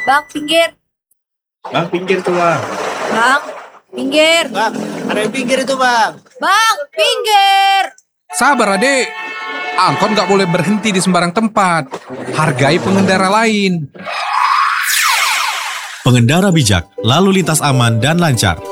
Bang, pinggir. Bang, pinggir tuh bang. Bang, pinggir. Bang, ada yang pinggir itu bang. Bang, pinggir. Sabar adik, angkot nggak boleh berhenti di sembarang tempat. Hargai pengendara lain. Pengendara bijak, lalu lintas aman dan lancar.